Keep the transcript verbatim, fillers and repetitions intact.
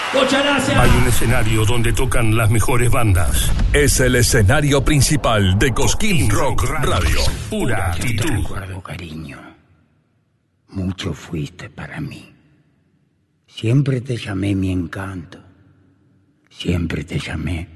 Muchas gracias. Hay un escenario donde tocan las mejores bandas. Es el escenario principal de Cosquín Rock Radio. Pura Yo te actitud. recuerdo, cariño. Mucho fuiste para mí. Siempre te llamé mi encanto. Siempre te llamé